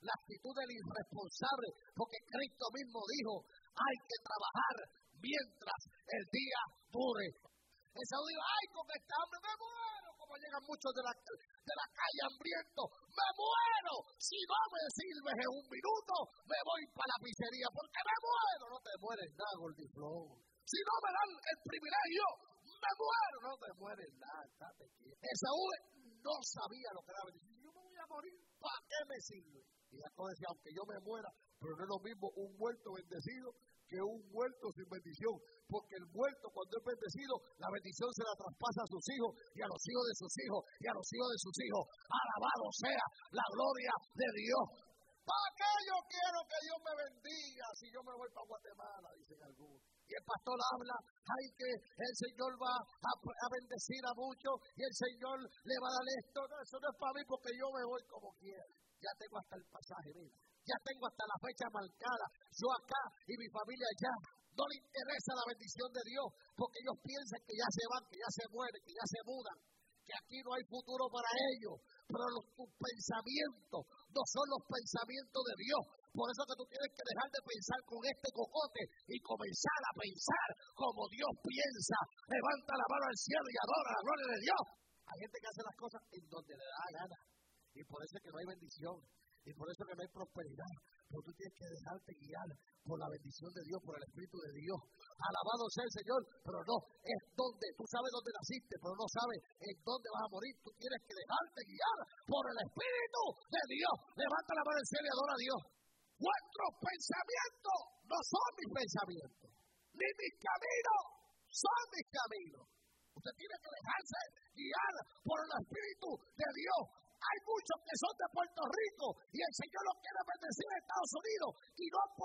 la actitud del irresponsable, porque Cristo mismo dijo, hay que trabajar mientras el día dure. Esaú dijo, ay, con esta hambre me muero, como llegan muchos de la calle hambrientos, me muero, si no me sirves en un minuto, me voy para la pizzería, porque me muero. No te mueres nada, gordiflón. Si no me dan el privilegio, me muero. No te mueres nada, estate quieto. Esaú no sabía lo que era bendición. Yo me voy a morir, ¿para qué me sirve? Y Jacob decía, aunque yo me muera, pero no es lo mismo un muerto bendecido que un muerto sin bendición, porque el muerto cuando es bendecido, la bendición se la traspasa a sus hijos y a los hijos de sus hijos y a los hijos de sus hijos. Alabado sea la gloria de Dios. ¿Para qué yo quiero que Dios me bendiga si yo me voy para Guatemala? Dicen algunos. Y el pastor habla, ay, que el Señor va a bendecir a muchos y el Señor le va a dar esto. No, eso no es para mí porque yo me voy como quiera. Ya tengo hasta el pasaje, mira. Ya tengo hasta la fecha marcada. Yo acá y mi familia allá. No le interesa la bendición de Dios porque ellos piensan que ya se van, que ya se mueren, que ya se mudan, que aquí no hay futuro para ellos. Pero tus pensamientos no son los pensamientos de Dios. Por eso que tú tienes que dejar de pensar con este cocote y comenzar a pensar como Dios piensa. Levanta la mano al cielo y adora la gloria de Dios. Hay gente que hace las cosas en donde le da gana. Y por eso es que no hay bendición. Y por eso que no hay prosperidad. Pero tú tienes que dejarte guiar por la bendición de Dios, por el Espíritu de Dios. Alabado sea el Señor, pero no, es donde, tú sabes dónde naciste, pero no sabes en dónde vas a morir. Tú tienes que dejarte guiar por el Espíritu de Dios. Levanta la mano al cielo y adora a Dios. Vuestros pensamientos no son mis pensamientos, ni mis caminos son mis caminos. Usted tiene que dejarse guiar por el Espíritu de Dios. Hay muchos que son de Puerto Rico y el Señor los quiere bendecir en Estados Unidos y no han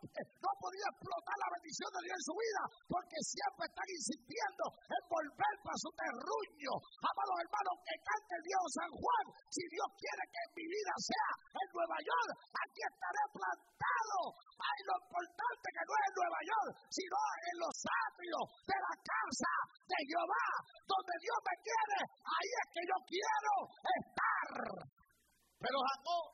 podido explotar la bendición de Dios en su vida porque siempre están insistiendo en volver para su terruño. Amados hermanos, que cante el Dios San Juan. Si Dios quiere que mi vida sea en Nueva York, aquí estaré plantado. Ay, lo importante que no es en Nueva York, sino en los atrios de la casa de Jehová, donde Dios me quiere. Ahí es que yo quiero estar. Pero Jacob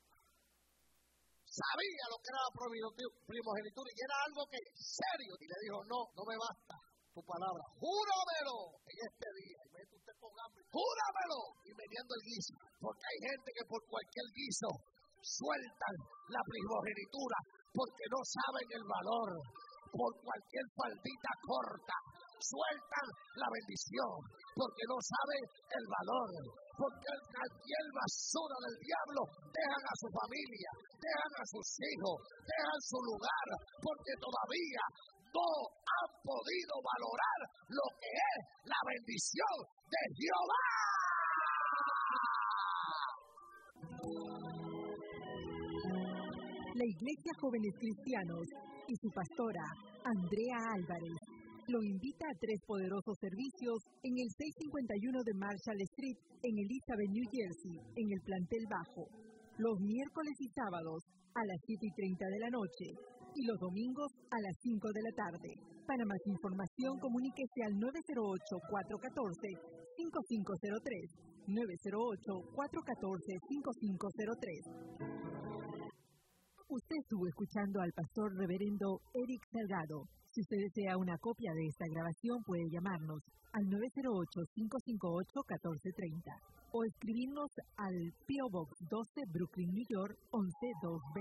sabía lo que era la primogenitura y era algo que serio. Y le dijo, no me basta tu palabra. Júramelo en este día. Y me dice usted con hambre. Júramelo. Y meneando el guiso. Porque hay gente que por cualquier guiso sueltan la primogenitura porque no saben el valor. Por cualquier faldita corta sueltan la bendición porque no saben el valor. Porque cualquier basura del diablo dejan a su familia, dejan a sus hijos, dejan su lugar, porque todavía no han podido valorar lo que es la bendición de Jehová. La Iglesia Jóvenes Cristianos y su pastora, Andrea Álvarez, lo invita a 3 poderosos servicios en el 651 de Marshall Street, en Elizabeth, New Jersey, en el plantel bajo, los miércoles y sábados a las 7:30 de la noche y los domingos a las 5 de la tarde. Para más información, comuníquese al 908-414-5503, 908-414-5503. Usted estuvo escuchando al pastor reverendo Eric Salgado. Si usted desea una copia de esta grabación, puede llamarnos al 908-558-1430 o escribirnos al P.O. Box 12, Brooklyn, New York, 11220.